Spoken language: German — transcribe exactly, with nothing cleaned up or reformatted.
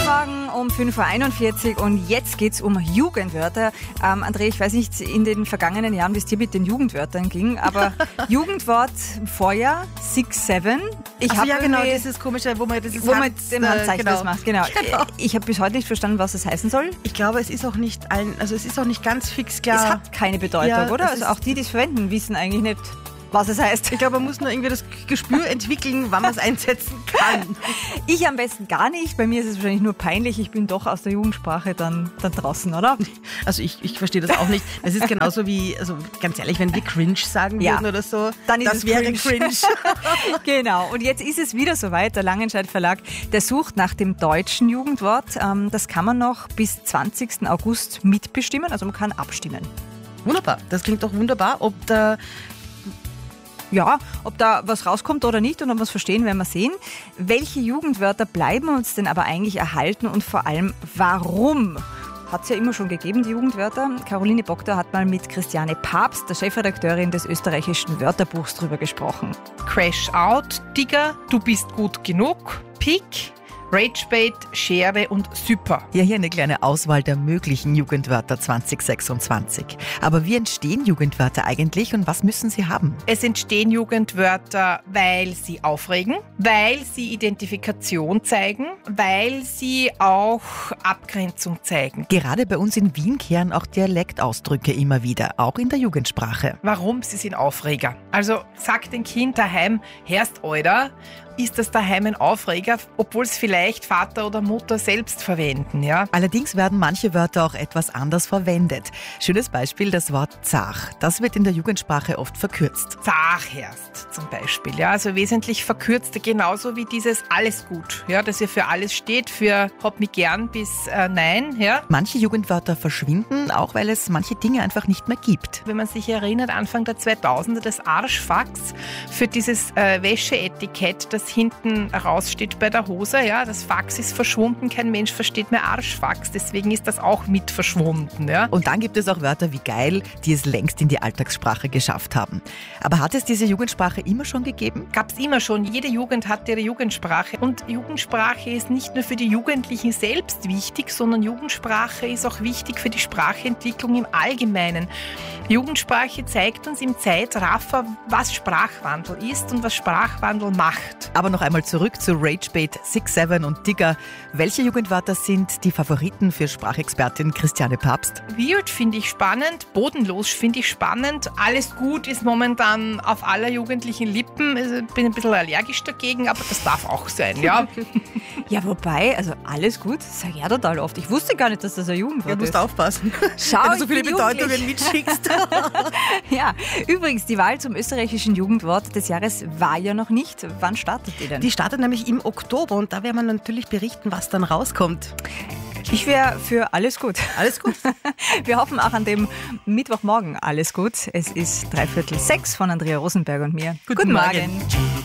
Morgen um fünf Uhr einundvierzig und jetzt geht's um Jugendwörter. Ähm, André, ich weiß nicht in den vergangenen Jahren, wie es dir mit den Jugendwörtern ging, aber Jugendwort im Vorjahr, six seven. Ich also hab ja, genau, dieses komische, wo man das wo man Hand, dem Handzeichen genau. das macht. Genau. Genau. Ich habe bis heute nicht verstanden, was das heißen soll. Ich glaube, es ist auch nicht allen, also es ist auch nicht ganz fix Es klar. hat keine Bedeutung, Ja, oder? es Also ist- auch die, die es verwenden, wissen eigentlich nicht, was es heißt. Ich glaube, man muss nur irgendwie das Gespür entwickeln, wann man es einsetzen kann. Ich am besten gar nicht. Bei mir ist es wahrscheinlich nur peinlich. Ich bin doch aus der Jugendsprache dann, dann draußen, oder? Also ich, ich verstehe das auch nicht. Es ist genauso wie, also ganz ehrlich, wenn wir cringe sagen Ja. würden oder so, Dann ist das es wäre cringe. cringe. Genau. Und jetzt ist es wieder soweit. Der Langenscheidt Verlag, der sucht nach dem deutschen Jugendwort. Ähm, Das kann man noch bis zwanzigsten August mitbestimmen. Also man kann abstimmen. Wunderbar, das klingt doch wunderbar. Ob da Ja, ob da was rauskommt oder nicht und ob wir es verstehen, werden wir sehen. Welche Jugendwörter bleiben uns denn aber eigentlich erhalten und vor allem warum? Hat es ja immer schon gegeben, die Jugendwörter. Caroline Bockter hat mal mit Christiane Papst, der Chefredakteurin des österreichischen Wörterbuchs, drüber gesprochen. Crash Out, Digger, Du bist gut genug, Pick, Ragebait, Schere und Super. Ja, hier eine kleine Auswahl der möglichen Jugendwörter zwanzig sechsundzwanzig. Aber wie entstehen Jugendwörter eigentlich und was müssen sie haben? Es entstehen Jugendwörter, weil sie aufregen, weil sie Identifikation zeigen, weil sie auch Abgrenzung zeigen. Gerade bei uns in Wien kehren auch Dialektausdrücke immer wieder, auch in der Jugendsprache. Warum? Sie sind Aufreger. Also sagt dem Kind daheim, Herrst Alter, ist das daheim ein Aufreger, obwohl es vielleicht Vater oder Mutter selbst verwenden, ja? Allerdings werden manche Wörter auch etwas anders verwendet. Schönes Beispiel, das Wort zach. Das wird in der Jugendsprache oft verkürzt. Zachherst zum Beispiel, ja, also wesentlich verkürzt, genauso wie dieses alles gut, ja, das ja für alles steht, für hab mich gern bis äh, nein, ja. Manche Jugendwörter verschwinden, auch weil es manche Dinge einfach nicht mehr gibt. Wenn man sich erinnert, Anfang der zweitausender, das Arschfax für dieses äh, Wäscheetikett, das hinten raussteht bei der Hose, ja, das Fax ist verschwunden, kein Mensch versteht mehr Arschfax, deswegen ist das auch mit verschwunden, ja. Und dann gibt es auch Wörter wie geil, die es längst in die Alltagssprache geschafft haben. Aber hat es diese Jugendsprache immer schon gegeben? Gab es immer schon. Jede Jugend hat ihre Jugendsprache. Und Jugendsprache ist nicht nur für die Jugendlichen selbst wichtig, sondern Jugendsprache ist auch wichtig für die Sprachentwicklung im Allgemeinen. Jugendsprache zeigt uns im Zeitraffer, was Sprachwandel ist und was Sprachwandel macht. Aber noch einmal zurück zu Ragebait, six seven und Digger. Welche Jugendwörter sind die Favoriten für Sprachexpertin Christiane Papst? Weird finde ich spannend, bodenlos finde ich spannend. Alles gut ist momentan auf aller jugendlichen Lippen. Ich bin ein bisschen allergisch dagegen, aber das darf auch sein, ja. Ja, wobei, also alles gut, das sage ich ja total oft. Ich wusste gar nicht, dass das ein Jugendwort du musst ist. aufpassen, Schau, wenn du ich so viele bin Bedeutungen jugendlich. mitschickst. Ja, übrigens, die Wahl zum österreichischen Jugendwort des Jahres war ja noch nicht. Wann startet die denn? Die startet nämlich im Oktober und da werden wir natürlich berichten, was dann rauskommt. Ich wäre für alles gut. Alles gut. Wir hoffen auch an dem Mittwochmorgen alles gut. Es ist dreiviertel sechs von Andrea Rosenberg und mir. Guten Morgen. Morgen.